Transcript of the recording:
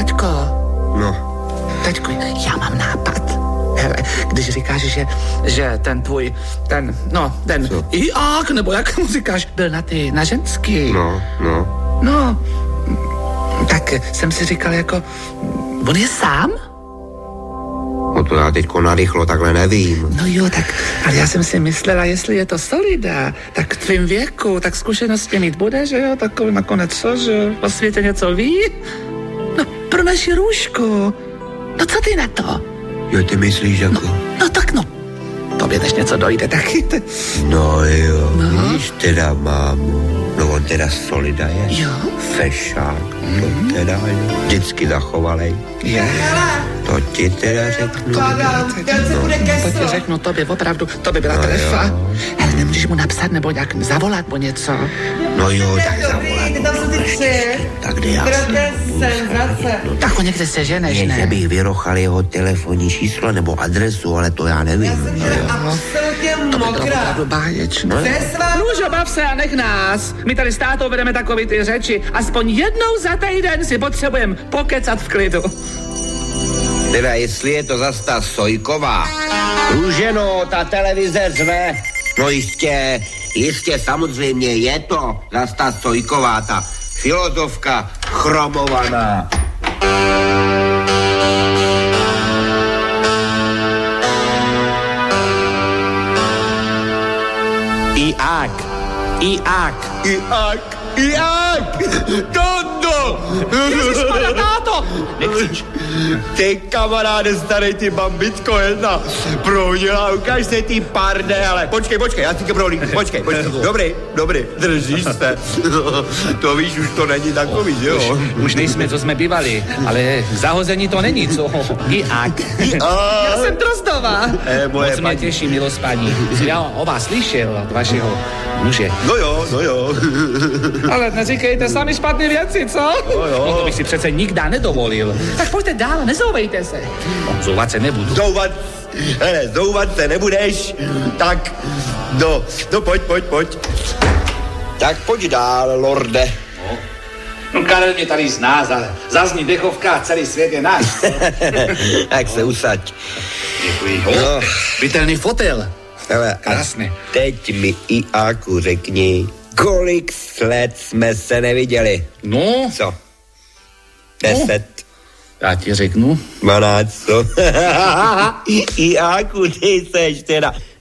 Taťko. No. Taťko, já mám nápad. Hele, když říkáš, že ten tvůj, ten Iák, nebo jak mu říkáš, byl na ženský. No, tak jsem si říkal jako, on je sám? No to já teďko narychlo takhle nevím. No jo, tak, ale já jsem si myslela, jestli je to Solida, tak v tvým věku, tak zkušenosti mít bude, že jo, takový nakonec co, že o světě něco ví? No, pro naši Růžku. No co ty na to? Jo, ty myslíš jako? No tak no, tobě než něco dojde taky. No jo, víš teda mámu. No on teda Solida je. Jo. Fešák, to teda jo. Vždycky zachovalej. Je. To ti teda řeknu. To ti řeknu tobě, opravdu, to by byla trefa. Hele, nemůžeš mu napsat nebo nějak zavolat po něco? No jo, tak zavolat. Tak jde já. Tak ho někde seženeš, ne? Že bych vyrochal jeho telefonní číslo nebo adresu, ale to já nevím. To by bylo opravdu báječné. Růžo, bav se a nech nás. My tady s tátou vedeme takový ty řeči. Aspoň jednou za týden si potřebujeme pokecat v klidu. Teda jestli je to zas ta Sojková. Růženo, ta televize řve. No jistě, samozřejmě je to zas ta Sojková, ta filozofka chromovaná. Iák! Toto! Ježišmarja, táto! Nechcíš? Ty kamaráde starý, ty bambitko jedna. Proudila, ukáž se ty pardele. Počkej, já si tě prohlídnu. Počkej. Dobrý, držíš se. To víš, už to není takový, že jo? Už nejsme, co jsme bývali, ale zahození to není, co? Iák. Já jsem Drozdová. Moc mě těší, milost paní. Já o vás slyšel od vašeho muže. No jo. Ale neříkejte sami špatné věci, co? Jo. No to bych si přece nikdy nedovolil. Tak pojďte dál, nezouvejte se. Zouvat se nebudu. Zouvat se nebudeš. Tak, no pojď. Tak pojď dál, lorde. No Karel mě tady zná, zazní dechovka a celý svět je náš. Tak se usaď. Děkuji. Bytelný fotel. Hele, krásný. Teď mi Iáku řekni, kolik let jsme se neviděli. No. Co? 10. Já ti řeknu. 12. Iáku, ty seš teda